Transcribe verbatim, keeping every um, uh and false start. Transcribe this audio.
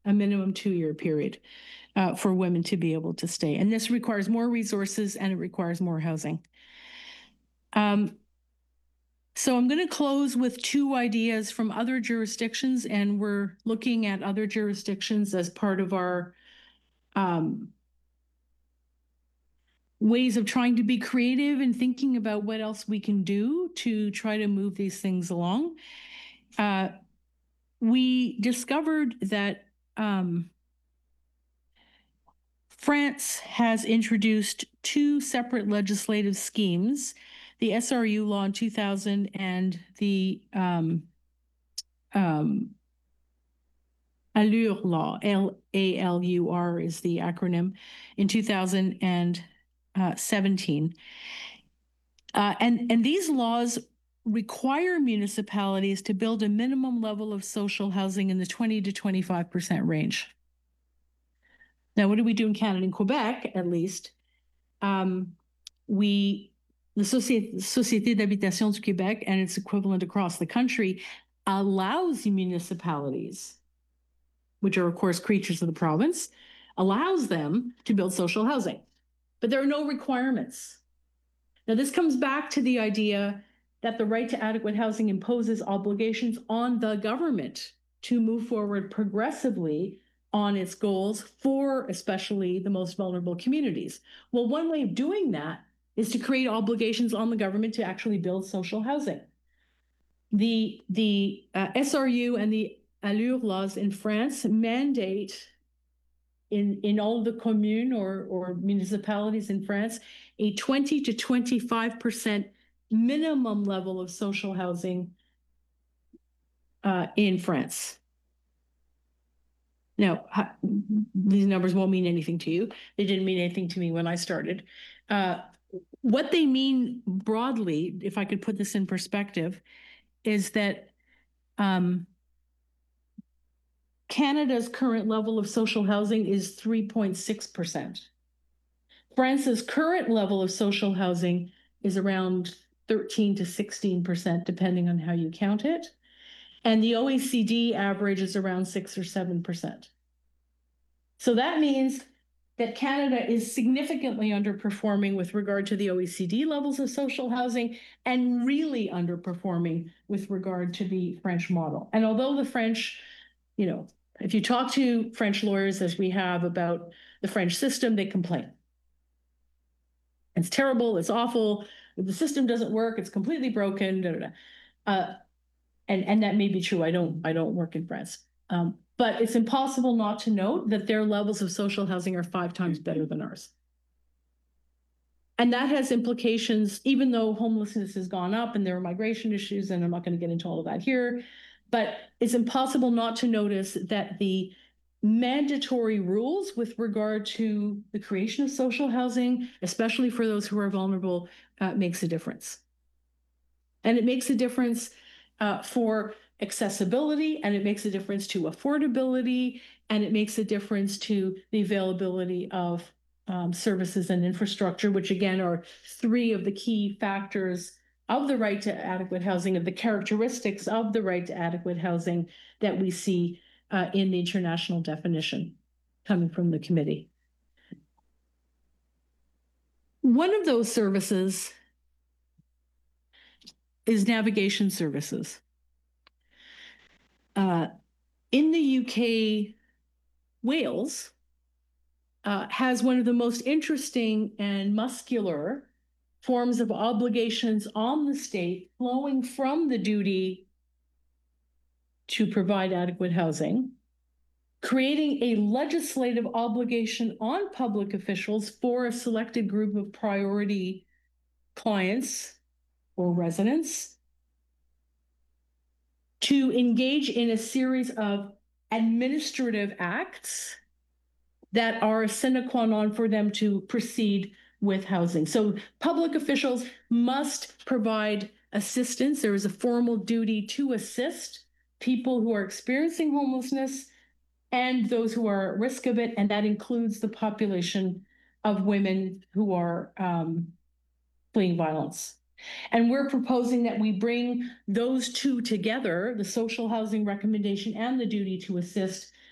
a minimum two-year period uh, for women to be able to stay. And this requires more resources and it requires more housing. Um, so I'm going to close with two ideas from other jurisdictions, and we're looking at other jurisdictions as part of our um, ways of trying to be creative and thinking about what else we can do to try to move these things along. Uh, we discovered that um, France has introduced two separate legislative schemes, the S R U law in two thousand and the um, um, Allure law, L A L U R is the acronym, in two thousand seventeen. Uh, and, and these laws require municipalities to build a minimum level of social housing in the twenty to twenty-five percent range. Now, what do we do in Canada? In Quebec, at least, um, we, the Société, Société d'Habitation du Québec and its equivalent across the country allows municipalities, which are of course creatures of the province, allows them to build social housing, but there are no requirements. Now, this comes back to the idea that the right to adequate housing imposes obligations on the government to move forward progressively on its goals for especially the most vulnerable communities. Well, one way of doing that is to create obligations on the government to actually build social housing. The, the uh, S R U and the Allure laws in France mandate in, in all the communes or, or municipalities in France, a twenty to twenty-five percent minimum level of social housing uh, in France. Now, these numbers won't mean anything to you. They didn't mean anything to me when I started. Uh, what they mean broadly, if I could put this in perspective, is that um, Canada's current level of social housing is three point six percent. France's current level of social housing is around thirteen to sixteen percent, depending on how you count it. And the O E C D average is around six or seven percent. So that means that Canada is significantly underperforming with regard to the O E C D levels of social housing and really underperforming with regard to the French model. And although the French, you know, if you talk to French lawyers, as we have, about the French system, they complain. It's terrible, it's awful, the system doesn't work, it's completely broken, da, da, da. Uh, and, and that may be true. I don't, I don't work in France. Um, but it's impossible not to note that their levels of social housing are five times better than ours. And that has implications, even though homelessness has gone up and there are migration issues, and I'm not going to get into all of that here, but it's impossible not to notice that the mandatory rules with regard to the creation of social housing, especially for those who are vulnerable, uh, makes a difference. And it makes a difference uh, for accessibility, and it makes a difference to affordability, and it makes a difference to the availability of um, services and infrastructure, which again are three of the key factors of the right to adequate housing, of the characteristics of the right to adequate housing that we see uh, in the international definition coming from the committee. One of those services is navigation services. Uh, in the U K, Wales uh, has one of the most interesting and muscular forms of obligations on the state flowing from the duty to provide adequate housing, creating a legislative obligation on public officials for a selected group of priority clients or residents to engage in a series of administrative acts that are a sine qua non for them to proceed with housing. So public officials must provide assistance. There is a formal duty to assist people who are experiencing homelessness and those who are at risk of it, and that includes the population of women who are um, fleeing violence. And we're proposing that we bring those two together, the social housing recommendation and the duty to assist,